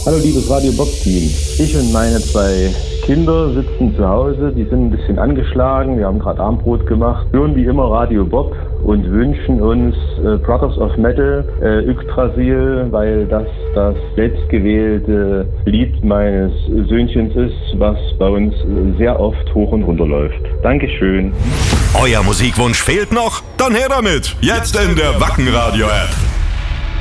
Hallo liebes Radio Bob Team. Ich und meine 2 Kinder sitzen zu Hause, die sind ein bisschen angeschlagen, wir haben gerade Abendbrot gemacht, hören wie immer Radio Bob und wünschen uns Brothers of Metal, Yggdrasil, weil das selbstgewählte Lied meines Söhnchens ist, was bei uns sehr oft hoch und runter läuft. Dankeschön. Euer Musikwunsch fehlt noch? Dann her damit! Jetzt in der Wacken Radio App.